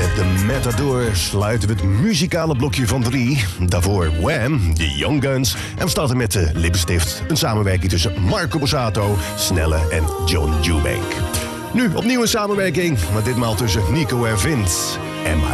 de Matador sluiten we het muzikale blokje van 3. Daarvoor Wham, de Young Guns. En we starten met de Lippenstift. Een samenwerking tussen Marco Borsato, Snelle en John Eubank. Nu opnieuw een samenwerking, maar ditmaal tussen Nico en Vince.